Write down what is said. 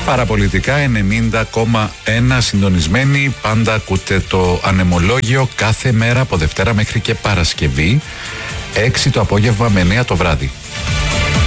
Παραπολιτικά 90,1 συντονισμένοι. Πάντα ακούτε το ανεμολόγιο κάθε μέρα από Δευτέρα μέχρι και Παρασκευή, 6 το απόγευμα με 9 το βράδυ.